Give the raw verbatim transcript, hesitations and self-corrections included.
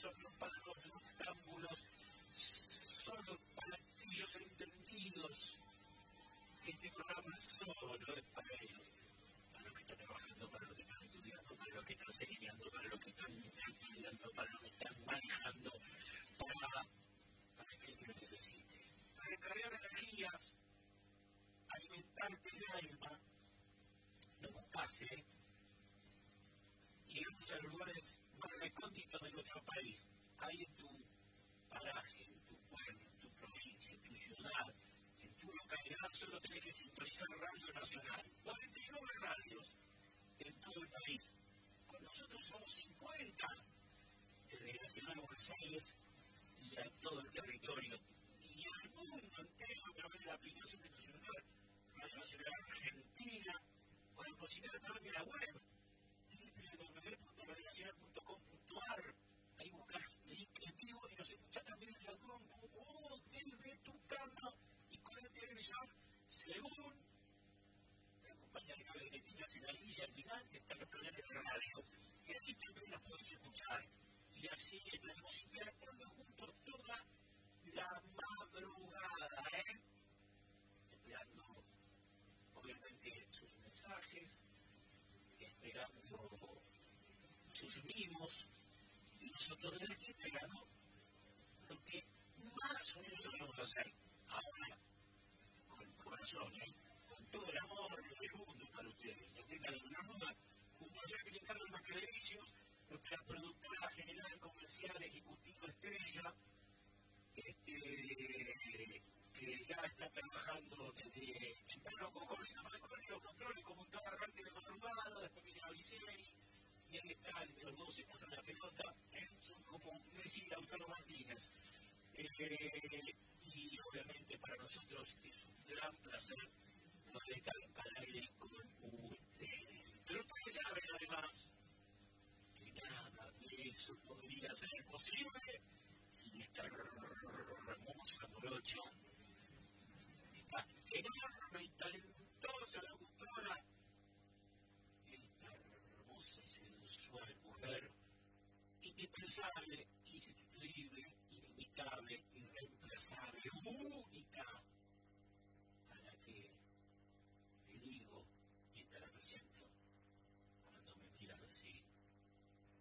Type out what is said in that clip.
solo para los noctámbulos, solo para aquellos entendidos. Este programa solo es para ellos, para los que están trabajando, para los que están estudiando, para los que están enseñando, para los que están estudiando, para los que están manejando, para, para aquel que lo necesite. Para recargar energías, alimentarte el alma, no buscas, ¿eh? Llegamos a los lugares más recónditos de nuestro país. Hay en tu paraje, en tu pueblo, en tu provincia, en tu ciudad, en tu localidad, solo tenés que sintonizar Radio Nacional. cuarenta y nueve radios en todo el país. Con nosotros somos cincuenta, desde la ciudad de Buenos Aires y a todo el territorio. Y al mundo entero a través de la aplicación de tu celular, Radio Nacional Argentina, o la posibilidad a través de la web. doble u doble u doble u punto radio nacional punto com punto a r. Ahí buscas link en vivo y nos escuchas también en la compu o desde tu cama y con el televisor, según la compañía de cable que tienes en la guía al final, que están los canales de radio. Y aquí también nos puedes escuchar. Y así estaremos interactuando juntos toda la madrugada, ¿eh? Esperando, obviamente, sus mensajes, esperando sus mimos, y nosotros desde aquí entregamos lo que más o menos sabemos hacer ahora, con corazón, ¿eh? Con todo el amor del mundo para ustedes. No tengan ninguna duda, junto a Jacqueline Carlos Macrevicios, nuestra productora general comercial ejecutiva estrella, este, que ya está trabajando desde temprano con los controles, como en cada arranque de madrugada, después viene a Viceni, y ahí está, entre los dos se pasan la pelota, ¿eh? Son como Messi y Lautaro Martínez. Eh, y obviamente para nosotros es un gran placer poder estar al aire con ustedes. Pero ustedes saben además que nada de eso podría ser posible sin esta hermosa morocha, esta enorme y talentosa locutora, esta hermosa y sensual mujer, indispensable, insustituible, inimitable, irreemplazable, única,